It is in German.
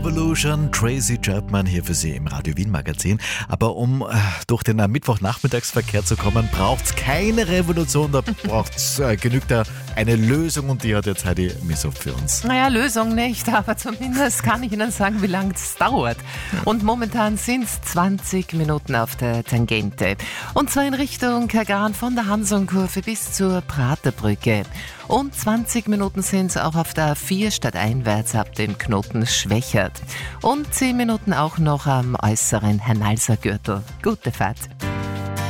Revolution, Tracy Chapman hier für Sie im Radio Wien Magazin. Aber um durch den Mittwochnachmittagsverkehr zu kommen, braucht es keine Revolution, da genügt da eine Lösung und die hat jetzt Heidi Misshoff für uns. Naja, Lösung nicht, aber zumindest kann ich Ihnen sagen, wie lange es dauert. Und momentan sind es 20 Minuten auf der Tangente. Und zwar in Richtung Kagan von der Hansonkurve bis zur Praterbrücke. Und 20 Minuten sind es auch auf der A4 stadteinwärts ab dem Knoten Schwächert. Und 10 Minuten auch noch am äußeren Hernalser Gürtel. Gute Fahrt.